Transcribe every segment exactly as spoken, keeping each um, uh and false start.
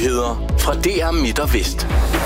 Nyheder fra D R Midt og Vest.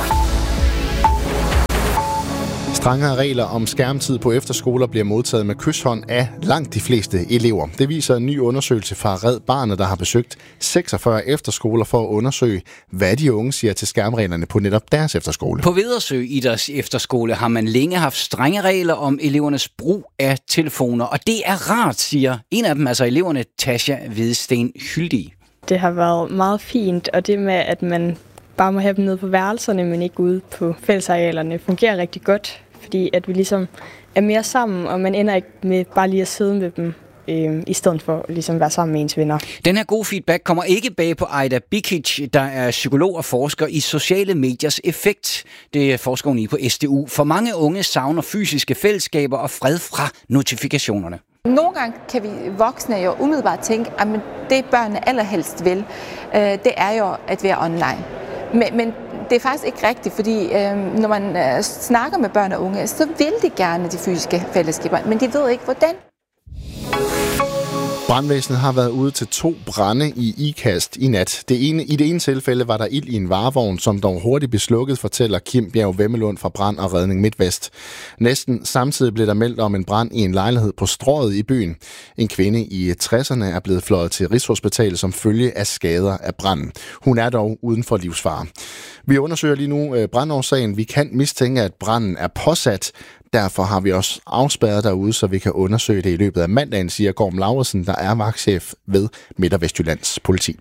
Strengere regler om skærmtid på efterskoler bliver modtaget med kyshånd af langt de fleste elever. Det viser en ny undersøgelse fra Red Barnet, der har besøgt seksogfyrre efterskoler for at undersøge, hvad de unge siger til skærmreglerne på netop deres efterskole. På Vedersø Idræts Efterskole har man længe haft strenge regler om elevernes brug af telefoner, og det er rart, siger en af dem, altså eleverne, Tasha Hvidsten Hyldig. Det har været meget fint, og det med, at man bare må have dem nede på værelserne, men ikke ude på fællesarealerne, fungerer rigtig godt. Fordi at vi ligesom er mere sammen, og man ender ikke med bare lige at sidde med dem, øh, i stedet for at ligesom være sammen med ens venner. Den her gode feedback kommer ikke bag på Aida Bikic, der er psykolog og forsker i sociale mediers effekt. Det forsker hun i på S D U. For mange unge savner fysiske fællesskaber og fred fra notifikationerne. Nogle gange kan vi voksne jo umiddelbart tænke, at det børnene allerhelst vil, det er jo at være online. Men, men det er faktisk ikke rigtigt, fordi øh, når man øh, snakker med børn og unge, så vil de gerne de fysiske fællesskaber, men de ved ikke, hvordan. Brandvæsenet har været ude til to brande i Ikast i nat. Det ene, I det ene tilfælde var der ild i en varevogn, som dog hurtigt blev slukket, fortæller Kim Bjerg Vemmelund fra Brand og Redning MidtVest. Næsten samtidig blev der meldt om en brand i en lejlighed på Strøget i byen. En kvinde i tresserne er blevet fløjet til Rigshospitalet som følge af skader af branden. Hun er dog uden for livsfare. Vi undersøger lige nu brandårsagen. Vi kan mistænke, at branden er påsat. Derfor har vi også afspærret derude, så vi kan undersøge det i løbet af mandagen, siger Gorm Laursen, der er vagtchef ved Midt- og Vestjyllands politi.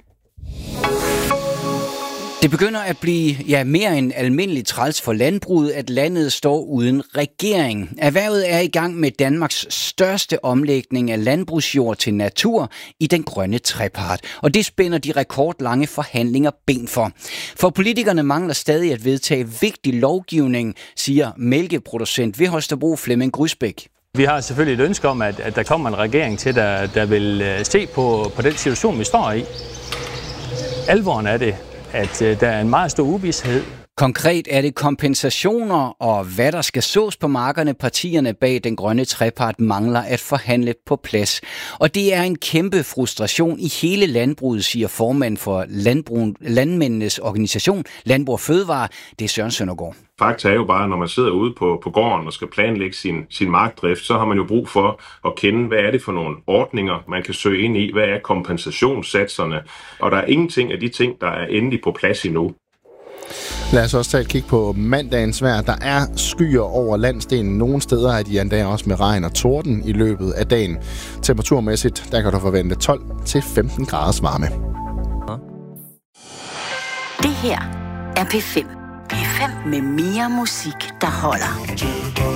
Det begynder at blive ja, mere end almindeligt træls for landbruget, at landet står uden regering. Erhvervet er i gang med Danmarks største omlægning af landbrugsjord til natur i den grønne trepart. Og det spænder de rekordlange forhandlinger ben for. For politikerne mangler stadig at vedtage vigtig lovgivning, siger mælkeproducent ved Holstebro Flemming Grysbæk. Vi har selvfølgelig et ønske om, at, at der kommer en regering til, der, der vil se på, på den situation, vi står i. Alvoren er det, at øh, der er en meget stor uvished. Konkret er det kompensationer og hvad der skal sås på markerne, partierne bag den grønne trepart mangler at forhandle på plads. Og det er en kæmpe frustration i hele landbruget, siger formand for landbrug, landmændenes organisation, Landbrug og Fødevare, det er Søren Søndergaard. Fakta er jo bare, når man sidder ude på, på gården og skal planlægge sin, sin markdrift, så har man jo brug for at kende, hvad er det for nogle ordninger, man kan søge ind i, hvad er kompensationssatserne, og der er ingenting af de ting, der er endelig på plads endnu. Lad os også tage et kig på mandagens vejr. Der er skyer over landsdelen. Nogle steder er de endda også med regn og torden i løbet af dagen. Temperaturmæssigt, der kan du forvente tolv til femten graders varme. Det her er P fem. P fem med mere musik, der holder.